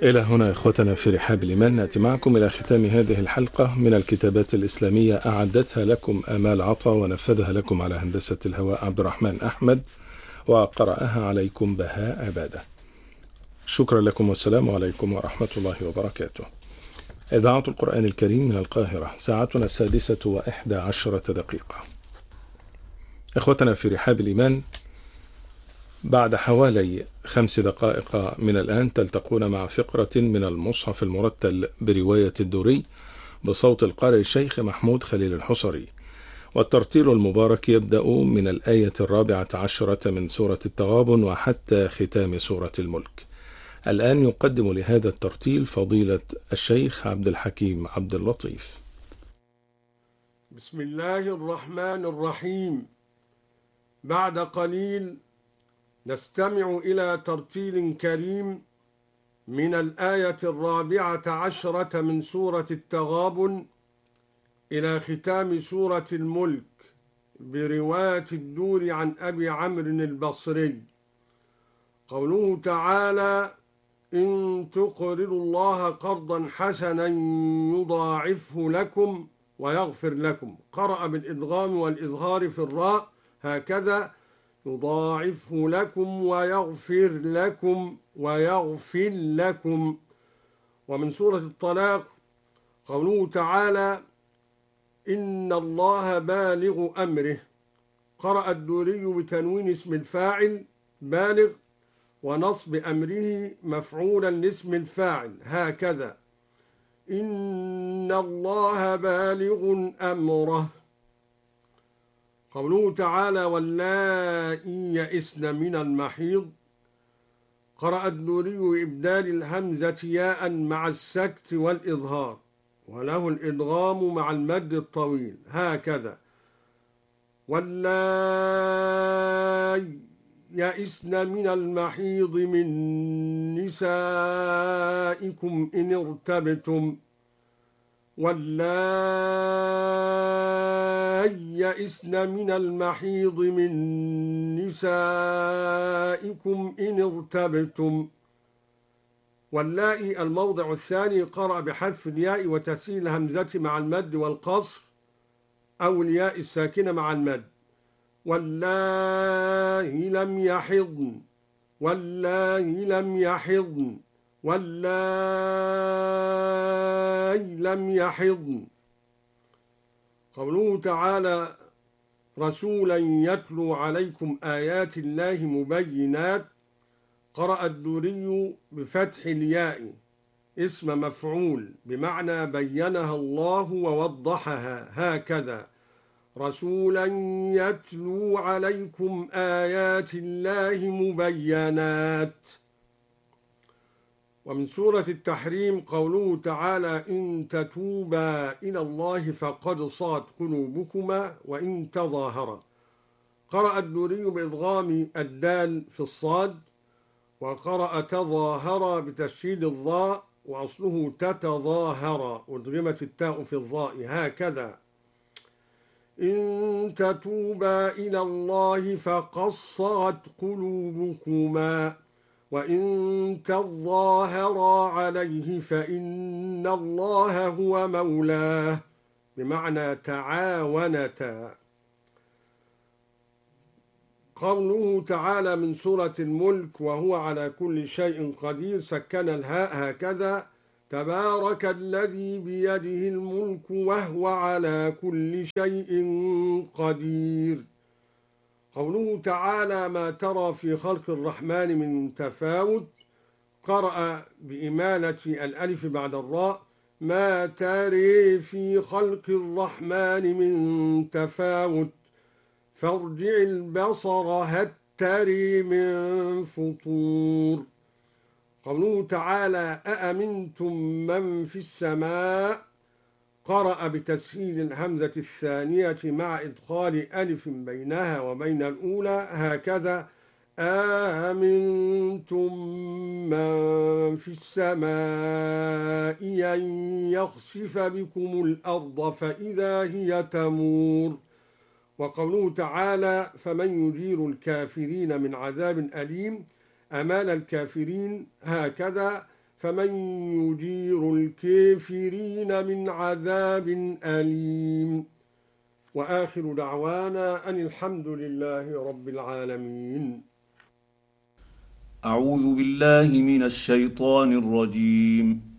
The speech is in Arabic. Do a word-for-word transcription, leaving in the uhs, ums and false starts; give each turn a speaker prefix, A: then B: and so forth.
A: إلى هنا إخوتنا في رحاب الإيمان نأتي معكم إلى ختام هذه الحلقة من الكتابات الإسلامية أعدتها لكم آمال عطا ونفذها لكم على هندسة الهواء عبد الرحمن أحمد وقرأها عليكم بهاء عبادة. شكرا لكم والسلام عليكم ورحمة الله وبركاته. إذاعة القرآن الكريم من القاهرة، ساعتنا السادسة وإحدى عشرة دقيقة. إخوتنا في رحاب الإيمان، بعد حوالي خمس دقائق من الآن تلتقون مع فقرة من المصحف المرتل برواية الدوري بصوت القارئ الشيخ محمود خليل الحصري، والترتيل المبارك يبدأ من الآية الرابعة عشرة من سورة التغابن وحتى ختام سورة الملك. الآن يقدم لهذا الترتيل فضيلة الشيخ عبد الحكيم عبد اللطيف.
B: بسم الله الرحمن الرحيم. بعد قليل نستمع إلى ترتيل كريم من الآية الرابعة عشرة من سورة التغابن إلى ختام سورة الملك برواية الدوري عن أبي عمرو البصري. قوله تعالى: إن تقرضوا الله قرضا حسنا يضاعفه لكم ويغفر لكم. قرأ بالإدغام والإظهار في الراء هكذا: يضاعفه لكم ويغفر لكم ويغفر لكم. ومن سورة الطلاق قوله تعالى: إن الله بالغ أمره. قرأ الدوري بتنوين اسم الفاعل بالغ ونصب أمره مفعولا لاسم الفاعل هكذا: إن الله بالغ أمره. قوله تعالى: واللائي يئسن من المحيض. قرأ الدوري بإبدال الهمزة ياء مع السكت والإظهار، وله الإدغام مع المد الطويل هكذا: واللائي يئسن من المحيض من نسائكم إن ارتبتم. واللائي يئسن من المحيض من نسائكم إن ارتبتم. واللائي الموضع الثاني قرأ بحذف الياء وتسهيل الهمزة مع المد والقصر أو الياء الساكنة مع المد. واللائي لم يحضن، واللائي لم يحضن، واللائي لم يحضن. قوله تعالى: رسولا يتلو عليكم آيات الله مبينات. قرأ الدوري بفتح الياء اسم مفعول بمعنى بينها الله ووضحها هكذا: رسولا يتلو عليكم آيات الله مبينات. ومن سورة التحريم قوله تعالى: إن تتوبا إلى الله فقد صغت قلوبكما وإن تظاهرا. قرأ الدوري بإدغام الدال في الصاد، وقرأ تظاهر بتشديد الضاء وأصله تتظاهر أدغمت التاء في الضاء هكذا: إن تتوبا إلى الله فقد صغت قلوبكما وإن تظاهرا عليه فإن الله هو مولاه بمعنى تعاونتا. قوله تعالى من سورة الملك: وهو على كل شيء قدير، سكن الهاء هكذا: تبارك الذي بيده الملك وهو على كل شيء قدير. قوله تعالى: ما ترى في خلق الرحمن من تفاوت. قرأ بإمالة الألف بعد الراء: ما تري في خلق الرحمن من تفاوت فارجع البصر هل تري من فطور. قوله تعالى: أأمنتم من في السماء. قرأ بتسهيل الهمزة الثانية مع إدخال ألف بينها وبين الأولى هكذا: آمنتم من في السماء أن يخسف بكم الأرض فإذا هي تمور. وقوله تعالى: فمن يجير الكافرين من عذاب أليم. أمال الكافرين هكذا: فمن يجير الكافرين من عذاب أليم. وآخر دعوانا أن الحمد لله رب العالمين.
C: أعوذ بالله من الشيطان الرجيم.